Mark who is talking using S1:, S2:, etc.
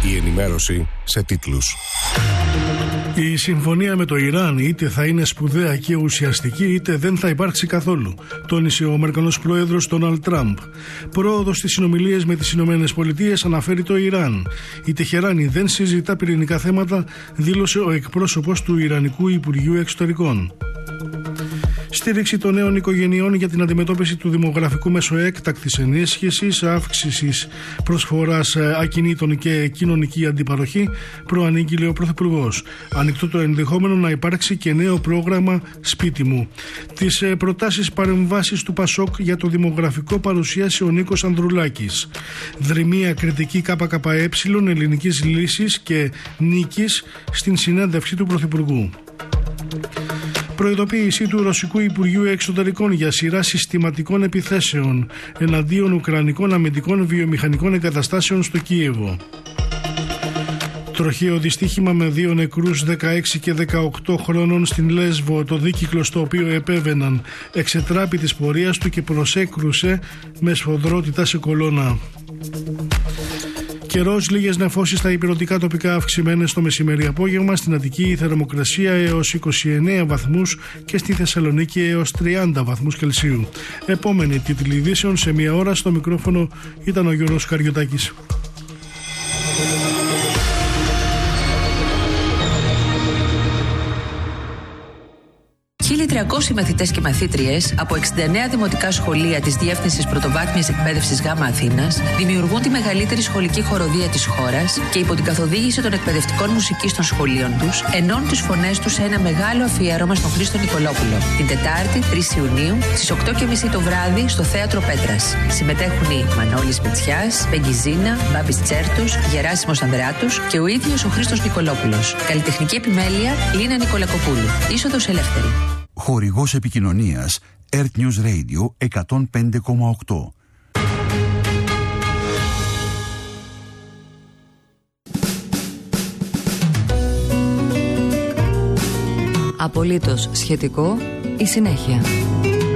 S1: Η ενημέρωση σε τίτλους.
S2: Η συμφωνία με το Ιράν είτε θα είναι σπουδαία και ουσιαστική είτε δεν θα υπάρξει καθόλου, τόνισε ο Αμερικανός πρόεδρος Ντόναλντ Τραμπ. Πρόοδος στις συνομιλίες με τις ΗΠΑ αναφέρει το Ιράν. Η Τεχεράνη δεν συζητά πυρηνικά θέματα, δήλωσε ο εκπρόσωπος του Ιρανικού Υπουργείου Εξωτερικών. Στήριξη των νέων οικογενειών για την αντιμετώπιση του δημογραφικού μέσω έκτακτης ενίσχυσης, αύξησης προσφοράς ακινήτων και κοινωνική αντιπαροχή, προανήγγειλε ο Πρωθυπουργός. Ανοιχτό το ενδεχόμενο να υπάρξει και νέο πρόγραμμα «Σπίτι μου». Τις προτάσεις παρεμβάσεις του Πασόκ για το δημογραφικό παρουσίασε ο Νίκος Ανδρουλάκης. Δρυμία κριτική ΚΚΕ ελληνικής λύσης και νίκης στην συνέντευξη του Πρωθυπουργού. Προειδοποίηση του Ρωσικού Υπουργείου Εξωτερικών για σειρά συστηματικών επιθέσεων εναντίον ουκρανικών αμυντικών βιομηχανικών εγκαταστάσεων στο Κίεβο. Τροχαίο δυστύχημα με 2 νεκρούς 16 και 18 χρόνων στην Λέσβο. Το δίκυκλο στο οποίο επέβαιναν εξετράπη της πορείας του και προσέκρουσε με σφοδρότητα σε κολόνα. Καιρός, λίγες νεφώσεις στα υπηρετικά τοπικά αυξημένες το μεσημέρι απόγευμα. Στην Αττική η θερμοκρασία έως 29 βαθμούς και στη Θεσσαλονίκη έως 30 βαθμούς Κελσίου. Επόμενη τίτλη ειδήσεων σε μία ώρα. Στο μικρόφωνο ήταν ο Γιώργος Καριωτάκης.
S3: 1.300 μαθητές και μαθήτριες από 69 δημοτικά σχολεία της Διεύθυνσης Πρωτοβάθμιας Εκπαίδευσης ΓΑΜΑ Αθήνας δημιουργούν τη μεγαλύτερη σχολική χοροδία της χώρας και υπό την καθοδήγηση των εκπαιδευτικών μουσικής των σχολείων τους ενώνουν τις φωνές τους σε ένα μεγάλο αφιέρωμα στον Χρήστο Νικολόπουλο την Τετάρτη 3 Ιουνίου στις 8.30 το βράδυ στο Θέατρο Πέτρας. Συμμετέχουν οι Μανώλης Μητσιάς, Πεγκιζίνα, Μπάμπης Τσέρτους, Γεράσιμος Ανδρεάτους και ο ίδιος ο Χρήστος Νικολόπουλος. Καλλιτεχνική επιμέλεια Λίνα Νικολακοπούλου. Είσοδος ελεύθερη.
S4: Χορηγός επικοινωνίας Earth News Radio 105,8.
S5: Απολύτως σχετικό η συνέχεια.